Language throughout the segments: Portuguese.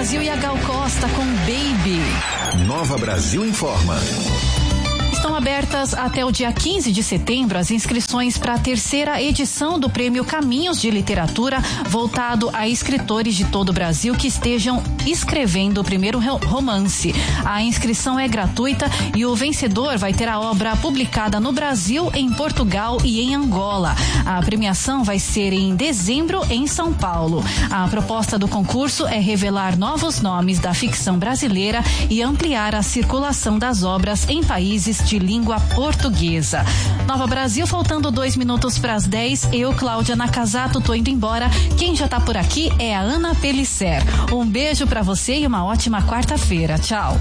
Brasil e a Gal Costa com Baby. Nova Brasil informa. Estão abertas até o dia 15 de setembro as inscrições para a terceira edição do Prêmio Caminhos de Literatura, voltado a escritores de todo o Brasil que estejam escrevendo o primeiro romance. A inscrição é gratuita e o vencedor vai ter a obra publicada no Brasil, em Portugal e em Angola. A premiação vai ser em dezembro em São Paulo. A proposta do concurso é revelar novos nomes da ficção brasileira e ampliar a circulação das obras em países de língua portuguesa. Nova Brasil, faltando 2 minutos para as 10. Eu, Cláudia Nakazato, tô indo embora. Quem já tá por aqui é a Ana Pelisser. Um beijo para você e uma ótima quarta-feira. Tchau.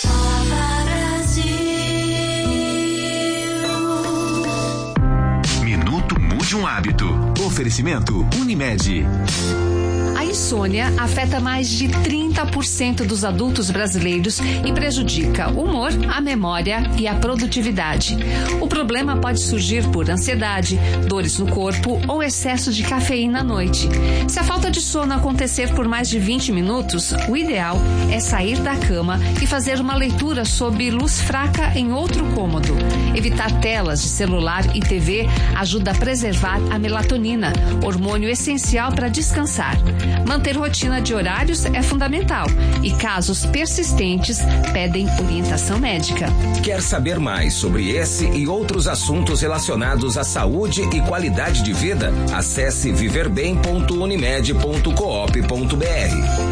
Minuto Mude um Hábito. Oferecimento Unimed. A insônia afeta mais de 30% dos adultos brasileiros e prejudica o humor, a memória e a produtividade. O problema pode surgir por ansiedade, dores no corpo ou excesso de cafeína à noite. Se a falta de sono acontecer por mais de 20 minutos, o ideal é sair da cama e fazer uma leitura sob luz fraca em outro cômodo. Evitar telas de celular e TV ajuda a preservar a melatonina, hormônio essencial para descansar. Manter rotina de horários é fundamental e casos persistentes pedem orientação médica. Quer saber mais sobre esse e outros assuntos relacionados à saúde e qualidade de vida? Acesse viverbem.unimed.coop.br.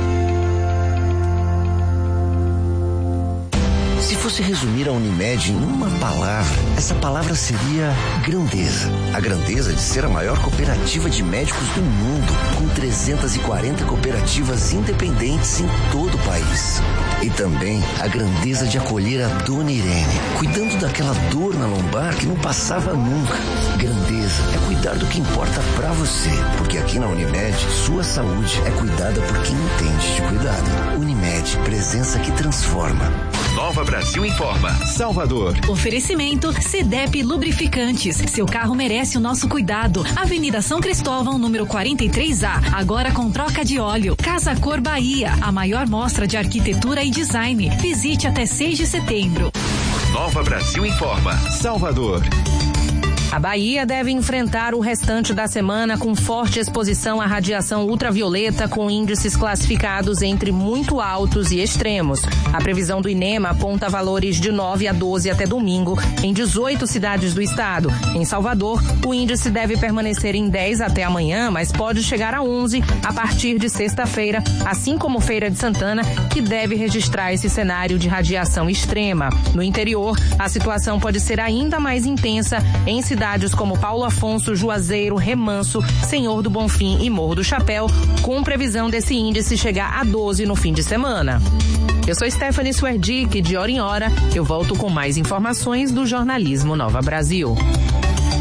Se fosse resumir a Unimed em uma palavra, essa palavra seria grandeza. A grandeza de ser a maior cooperativa de médicos do mundo, com 340 cooperativas independentes em todo o país. E também a grandeza de acolher a Dona Irene, cuidando daquela dor na lombar que não passava nunca. Grandeza é cuidar do que importa pra você, porque aqui na Unimed, sua saúde é cuidada por quem entende de cuidado. Unimed, presença que transforma. Nova Brasil informa. Salvador. Oferecimento CDEP Lubrificantes. Seu carro merece o nosso cuidado. Avenida São Cristóvão, número 43A. Agora com troca de óleo. Casa Cor Bahia. A maior mostra de arquitetura e design. Visite até 6 de setembro. Nova Brasil informa. Salvador. A Bahia deve enfrentar o restante da semana com forte exposição à radiação ultravioleta, com índices classificados entre muito altos e extremos. A previsão do INEMA aponta valores de 9 a 12 até domingo em 18 cidades do estado. Em Salvador, o índice deve permanecer em 10 até amanhã, mas pode chegar a 11 a partir de sexta-feira, assim como Feira de Santana, que deve registrar esse cenário de radiação extrema. No interior, a situação pode ser ainda mais intensa em cidades como Paulo Afonso, Juazeiro, Remanso, Senhor do Bonfim e Morro do Chapéu, com previsão desse índice chegar a 12 no fim de semana. Eu sou Stephanie Swerdick, de hora em hora eu volto com mais informações do jornalismo Nova Brasil.